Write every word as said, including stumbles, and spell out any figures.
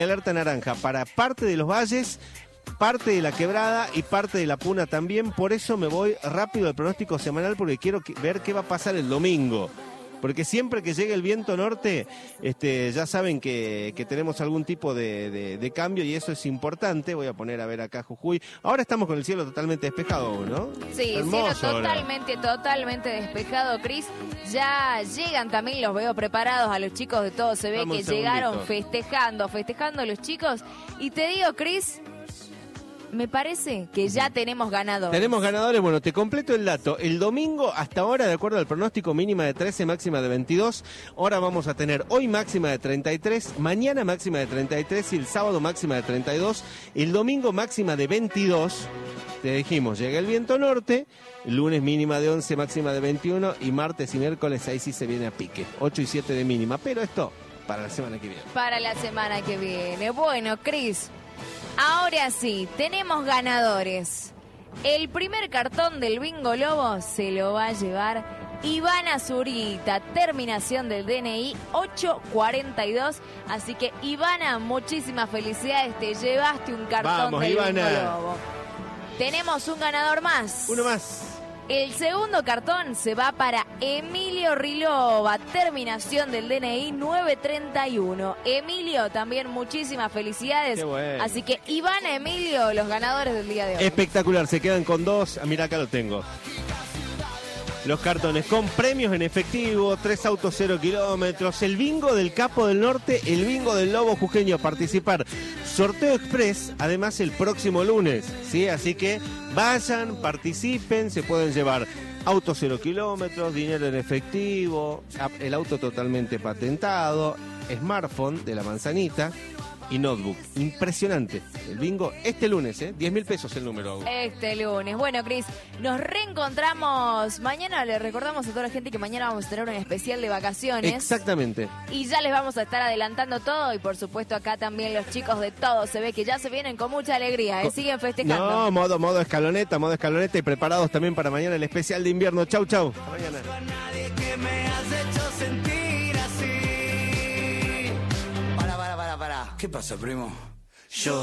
Alerta naranja para parte de los valles, parte de la quebrada y parte de la puna también. Por eso me voy rápido al pronóstico semanal, porque quiero que, ver qué va a pasar el domingo. Porque siempre que llegue el viento norte, este, ya saben que, que tenemos algún tipo de, de, de cambio y eso es importante. Voy a poner a ver acá Jujuy. Ahora estamos con el cielo totalmente despejado, ¿no? Sí, hermoso, cielo totalmente, ahora. totalmente despejado, Cris. Ya llegan también, los veo preparados a los chicos de Todo Se Ve. Vamos, que llegaron festejando, festejando a los chicos. Y te digo, Cris, me parece que ya tenemos ganadores. Tenemos ganadores, bueno, te completo el dato. El domingo, hasta ahora, de acuerdo al pronóstico, mínima de trece, máxima de veintidós. Ahora vamos a tener hoy máxima de treinta y tres, mañana máxima de treinta y tres y el sábado máxima de treinta y dos. El domingo máxima de veintidós. Te dijimos, llega el viento norte, el lunes mínima de once, máxima de veintiuno y martes y miércoles ahí sí se viene a pique. ocho y siete de mínima, pero esto para la semana que viene. Para la semana que viene. Bueno, Cris, ahora sí, tenemos ganadores. El primer cartón del Bingo Lobo se lo va a llevar Ivana Zurita, terminación del D N I ocho cuarenta y dos. Así que, Ivana, muchísimas felicidades, te llevaste un cartón Vamos, del Ivana. Bingo Lobo. Tenemos un ganador más. Uno más. El segundo cartón se va para Emilio Rilova, terminación del D N I nueve treinta y uno. Emilio, también muchísimas felicidades. Qué bueno. Así que Ivana, Emilio, los ganadores del día de hoy. Espectacular, se quedan con dos. Ah, mira, acá lo tengo. Los cartones con premios en efectivo, tres autos cero kilómetros, el bingo del Capo del Norte, el bingo del Lobo Jujeño a participar. Sorteo express, además el próximo lunes, ¿sí? Así que vayan, participen, se pueden llevar autos cero kilómetros, dinero en efectivo, el auto totalmente patentado, smartphone de la manzanita y notebook. Impresionante. El bingo este lunes, ¿eh? diez mil pesos el número. Este lunes. Bueno, Cris, nos reencontramos mañana. Le recordamos a toda la gente que mañana vamos a tener un especial de vacaciones. Exactamente. Y ya les vamos a estar adelantando todo. Y por supuesto acá también los chicos de Todo Se Ve, que ya se vienen con mucha alegría, ¿eh? Siguen festejando. No, modo, modo escaloneta, modo escaloneta y preparados también para mañana el especial de invierno. Chau, chau. Hasta mañana. ¿Qué pasa, primo? Yo